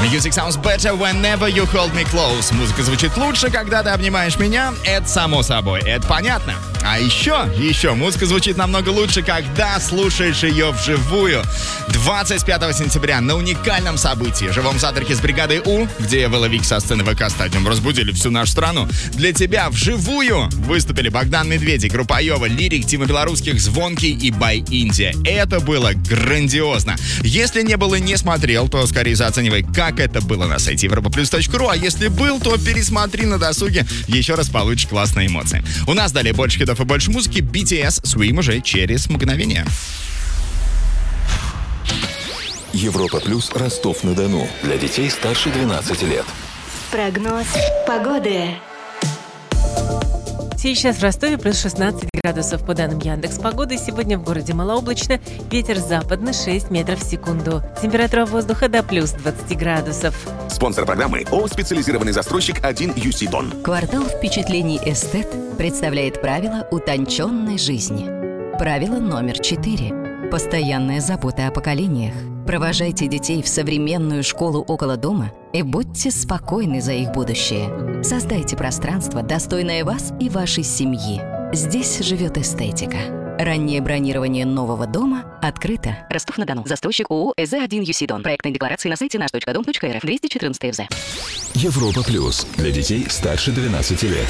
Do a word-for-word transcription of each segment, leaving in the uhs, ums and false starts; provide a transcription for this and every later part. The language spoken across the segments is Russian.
Music sounds better whenever you hold me close. Музыка звучит лучше, когда ты обнимаешь меня. Это само собой, это понятно. А еще, еще, музыка звучит намного лучше, когда слушаешь ее вживую. двадцать пятого сентября на уникальном событии, живом завтраке с бригадой У, где Воловик со сцены ВК Стадиум разбудили всю нашу страну. Для тебя вживую выступили Богдан Медведев, группа Айова, Лирик, Тима Белорусских, Звонкий и Бай Индия. Это было грандиозно. Если не был и не смотрел, то скорее заценивай, как это было на сайте европа плюс точка ру. А если был, то пересмотри на досуге, еще раз получишь классные эмоции. У нас далее больше хитов и больше музыки. би ти эс Swim уже через мгновение. Европа плюс Ростов-на-Дону. Для детей старше двенадцати лет. Прогноз погоды. Сейчас в Ростове плюс шестнадцать градусов по данным Яндекс.Погоды. Сегодня в городе малооблачно. Ветер западный шесть метров в секунду. Температура воздуха до плюс двадцать градусов. Спонсор программы ООО «Специализированный застройщик один ю си Дон». Квартал впечатлений «Эстет» представляет правила утонченной жизни. Правило номер четыре. Постоянная забота о поколениях. Провожайте детей в современную школу около дома и будьте спокойны за их будущее. Создайте пространство, достойное вас и вашей семьи. Здесь живет эстетика. Раннее бронирование нового дома открыто. Ростов-на-Дону. Застройщик ООО «ЭЗ один ю си Дон». Проектная декларация на сайте наш точка дом точка эр эф двести четырнадцать ЭВЗ. Европа плюс. Для детей старше двенадцати лет.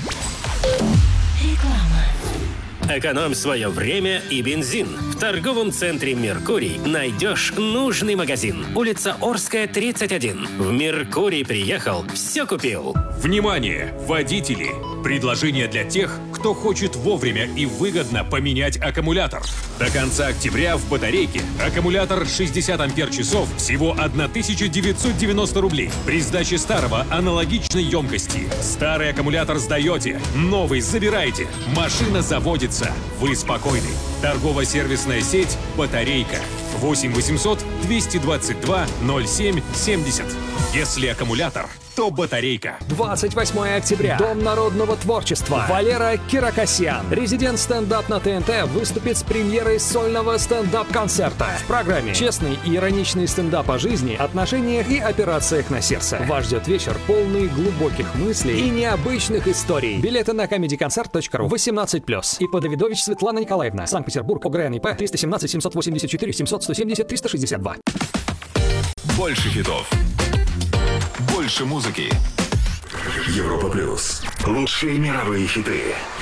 Экономь свое время и бензин. В торговом центре «Меркурий» найдешь нужный магазин. Улица Орская, тридцать один. В «Меркурий» приехал, все купил. Внимание, водители! Предложение для тех, кто хочет вовремя и выгодно поменять аккумулятор. До конца октября в батарейке аккумулятор шестьдесят ампер-часов всего тысяча девятьсот девяносто рублей. При сдаче старого аналогичной емкости. Старый аккумулятор сдаете, новый забираете. Машина заводится. Вы спокойны. Торгово-сервисная сеть «Батарейка». восемь восемьсот двести двадцать два ноль семь семьдесят. Если аккумулятор, то батарейка. двадцать восьмого октября. Дом народного творчества. Валера Киракосян, резидент стендап на ТНТ, выступит с премьерой сольного стендап-концерта. В программе честный и ироничный стендап о жизни, отношениях и операциях на сердце. Вас ждет вечер, полный глубоких мыслей и необычных историй. Билеты на комеди концерт точка ру. восемнадцать плюс. И Подавидович Светлана Николаевна. Санкт-Петербург. ОГРНИП триста семнадцать семьсот восемьдесят четыре семьсот сто семьдесят триста шестьдесят два. Больше хитов. Больше музыки. Европа плюс. Лучшие мировые хиты.